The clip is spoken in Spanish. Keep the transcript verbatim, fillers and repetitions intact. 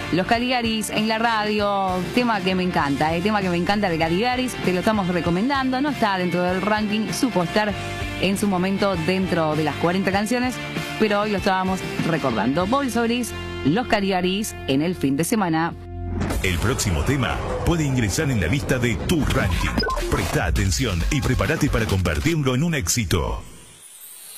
Los Caligaris en la radio, tema que me encanta, el tema que me encanta de Caligaris, te lo estamos recomendando, no está dentro del ranking, supo estar en su momento dentro de las cuarenta canciones, pero hoy lo estábamos recordando. Bobby Solís, Los Caligaris en el fin de semana. El próximo tema puede ingresar en la lista de Tu Ranking. Presta atención y prepárate para convertirlo en un éxito.